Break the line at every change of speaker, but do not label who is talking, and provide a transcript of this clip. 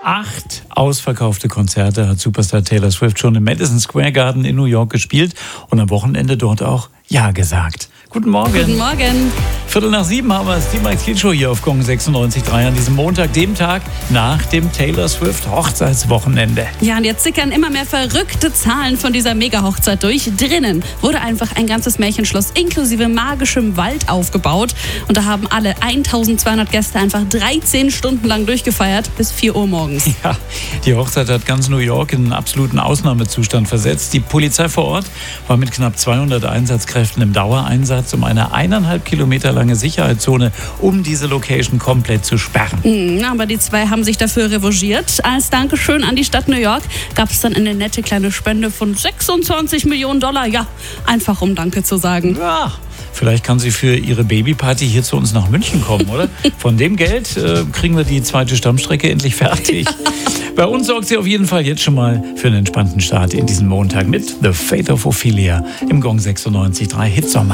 8 ausverkaufte Konzerte hat Superstar Taylor Swift schon im Madison Square Garden in New York gespielt und am Wochenende dort auch Ja gesagt. Guten Morgen.
Guten Morgen.
6:45 haben wir es, die Mike Kiel Show hier auf Gong 96.3 an diesem Montag, dem Tag nach dem Taylor Swift Hochzeitswochenende.
Ja, und jetzt sickern immer mehr verrückte Zahlen von dieser Mega-Hochzeit durch. Drinnen wurde einfach ein ganzes Märchenschloss inklusive magischem Wald aufgebaut. Und da haben alle 1200 Gäste einfach 13 Stunden lang durchgefeiert, bis 4 Uhr morgens.
Ja, die Hochzeit hat ganz New York in einen absoluten Ausnahmezustand versetzt. Die Polizei vor Ort war mit knapp 200 Einsatzkräften im Dauereinsatz, um eine 1,5 Kilometer lange Sicherheitszone um diese Location komplett zu sperren.
Aber die zwei haben sich dafür revanchiert. Als Dankeschön an die Stadt New York gab es dann eine nette kleine Spende von $26 Millionen. Ja, einfach um Danke zu sagen.
Ja, vielleicht kann sie für ihre Babyparty hier zu uns nach München kommen, oder? Von dem Geld kriegen wir die zweite Stammstrecke endlich fertig. Bei uns sorgt sie auf jeden Fall jetzt schon mal für einen entspannten Start in diesen Montag mit The Fate of Ophelia im Gong 96.3 Hitsommer.